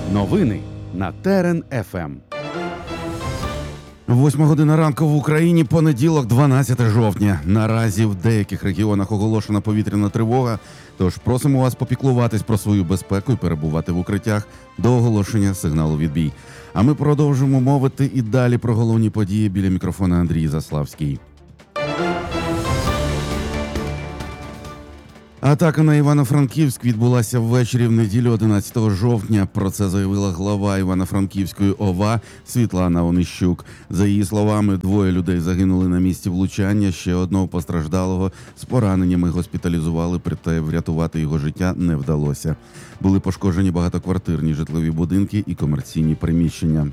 Новини на Терен ФМ. 8 година ранку в Україні, понеділок, 12 жовтня. Наразі в деяких регіонах оголошена повітряна тривога, тож просимо вас попіклуватись про свою безпеку і перебувати в укриттях до оголошення сигналу відбій. А ми продовжимо мовити і далі про головні події. Біля мікрофона Андрій Заславський. Атака на Івано-Франківськ відбулася ввечері в неділю 11 жовтня. Про це заявила глава Івано-Франківської ОВА Світлана Онищук. За її словами, 2 людей загинули на місці влучання, ще одного постраждалого з пораненнями госпіталізували, проте врятувати його життя не вдалося. Були пошкоджені багатоквартирні житлові будинки і комерційні приміщення.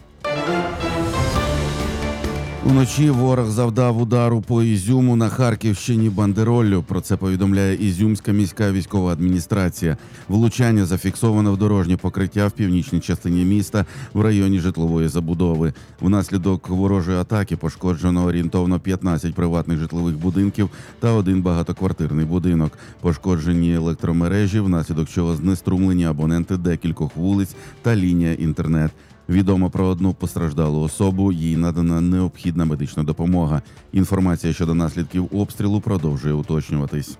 Уночі ворог завдав удару по Ізюму на Харківщині бандероллю. Про це повідомляє Ізюмська міська військова адміністрація. Влучання зафіксовано в дорожнє покриття в північній частині міста в районі житлової забудови. Внаслідок ворожої атаки пошкоджено орієнтовно 15 приватних житлових будинків та 1 багатоквартирний будинок. Пошкоджені електромережі, внаслідок чого знеструмлені абоненти декількох вулиць та лінія інтернет. Відомо про 1 постраждалу особу, їй надана необхідна медична допомога. Інформація щодо наслідків обстрілу продовжує уточнюватись.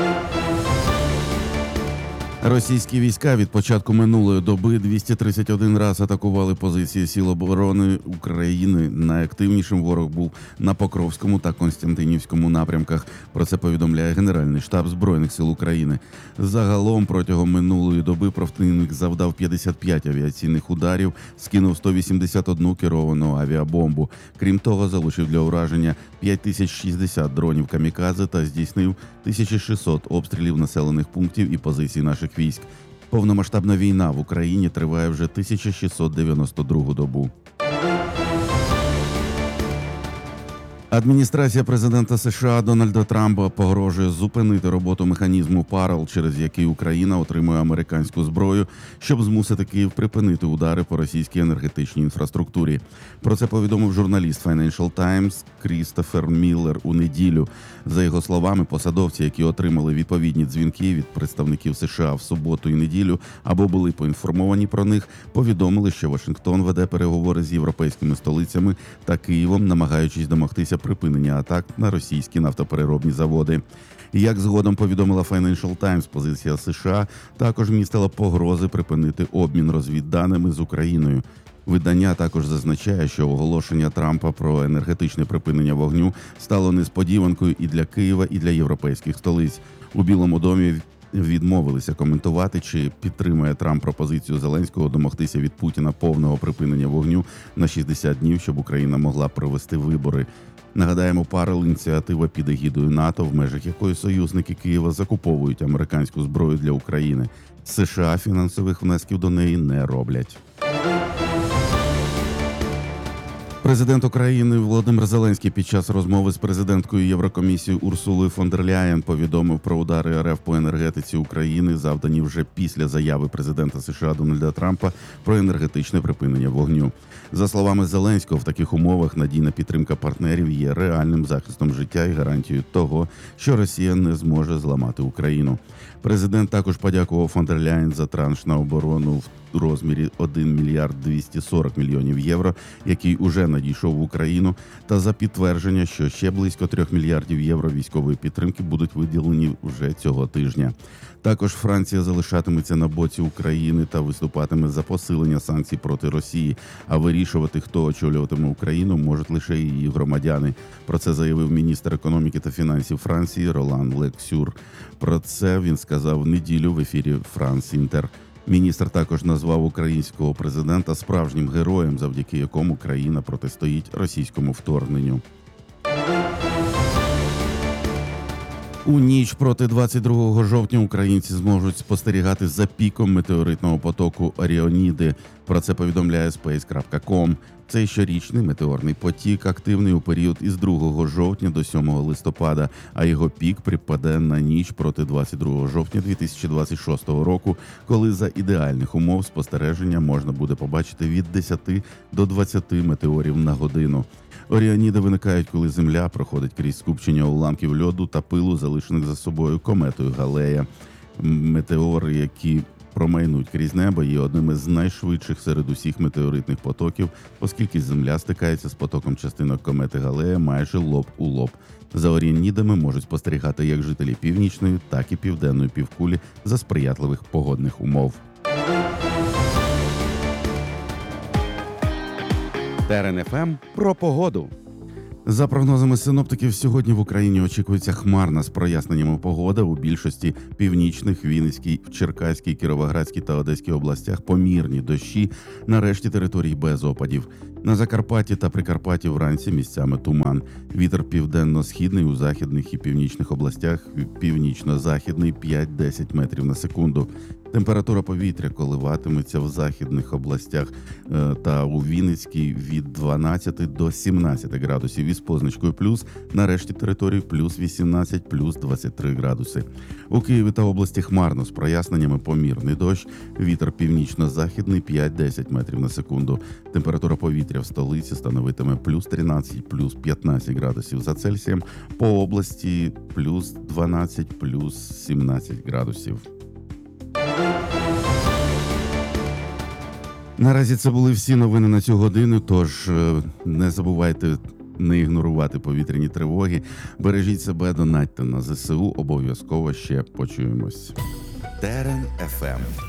Російські війська від початку минулої доби 231 раз атакували позиції Сил оборони України. Найактивнішим ворог був на Покровському та Костянтинівському напрямках. Про це повідомляє Генеральний штаб Збройних сил України. Загалом протягом минулої доби противник завдав 55 авіаційних ударів, скинув 181 керовану авіабомбу. Крім того, залучив для ураження 5060 дронів камікадзе та здійснив 1600 обстрілів населених пунктів і позицій наших військ. Повномасштабна війна в Україні триває вже 1692 добу. Адміністрація президента США Дональда Трампа погрожує зупинити роботу механізму ПАРЛ, через який Україна отримує американську зброю, щоб змусити Київ припинити удари по російській енергетичній інфраструктурі. Про це повідомив журналіст Financial Times Крістофер Міллер у неділю. За його словами, посадовці, які отримали відповідні дзвінки від представників США в суботу і неділю або були поінформовані про них, повідомили, що Вашингтон веде переговори з європейськими столицями та Києвом, намагаючись домогтися припинення атак на російські нафтопереробні заводи. Як згодом повідомила Financial Times, позиція США також містила погрози припинити обмін розвідданими з Україною. Видання також зазначає, що оголошення Трампа про енергетичне припинення вогню стало несподіванкою і для Києва, і для європейських столиць. У Білому домі відмовилися коментувати, чи підтримує Трамп пропозицію Зеленського домогтися від Путіна повного припинення вогню на 60 днів, щоб Україна могла провести вибори. Нагадаємо, ПАРЛ – ініціатива під егідою НАТО, в межах якої союзники Києва закуповують американську зброю для України. США фінансових внесків до неї не роблять. Президент України Володимир Зеленський під час розмови з президенткою Єврокомісії Урсулою фон дер Ляєн повідомив про удари РФ по енергетиці України, завдані вже після заяви президента США Дональда Трампа про енергетичне припинення вогню. За словами Зеленського, в таких умовах надійна підтримка партнерів є реальним захистом життя і гарантією того, що Росія не зможе зламати Україну. Президент також подякував фон дер Ляєн за транш на оборону в розмірі 1 мільярд 240 мільйонів євро, який уже надійшов в Україну, та за підтвердження, що ще близько 3 мільярдів євро військової підтримки будуть виділені вже цього тижня. Також Франція залишатиметься на боці України та виступатиме за посилення санкцій проти Росії, а вирішувати, хто очолюватиме Україну, можуть лише її громадяни. Про це заявив міністр економіки та фінансів Франції Ролан Лексюр. Про це він сказав в неділю в ефірі France Inter. Міністр також назвав українського президента справжнім героєм, завдяки якому країна протистоїть російському вторгненню. У ніч проти 22 жовтня українці зможуть спостерігати за піком метеоритного потоку Оріоніди. Про це повідомляє Space.com. Цей щорічний метеорний потік активний у період із 2 жовтня до 7 листопада, а його пік припаде на ніч проти 22 жовтня 2026 року, коли за ідеальних умов спостереження можна буде побачити від 10 до 20 метеорів на годину. Оріоніди виникають, коли Земля проходить крізь скупчення уламків льоду та пилу, залишених за собою кометою Галея. Метеори, які промайнуть крізь небо, є одним із найшвидших серед усіх метеоритних потоків, оскільки Земля стикається з потоком частинок комети Галея майже лоб у лоб. За Оріонідами можуть спостерігати як жителі північної, так і південної півкулі за сприятливих погодних умов. Терен ФМ про погоду. За прогнозами синоптиків, сьогодні в Україні очікується хмарна з проясненнями погода у більшості північних, Вінницькій, Черкаській, Кіровоградській та Одеській областях помірні дощі, на решті територій без опадів. На Закарпатті та Прикарпатті вранці місцями туман. Вітер південно-східний у західних і північних областях, північно-західний 5-10 метрів на секунду. Температура повітря коливатиметься в західних областях та у Вінницькій від 12 до 17 градусів із позначкою плюс, на решті територій плюс 18, плюс 23 градуси. У Києві та області хмарно з проясненнями помірний дощ, вітер північно-західний 5-10 метрів на секунду. Температура повітря в столиці становитиме плюс 13, плюс 15 градусів за Цельсієм, по області плюс 12, плюс 17 градусів. Наразі це були всі новини на цю годину, тож не забувайте не ігнорувати повітряні тривоги. Бережіть себе, донатьте на ЗСУ, обов'язково ще почуємось. Терен ФМ.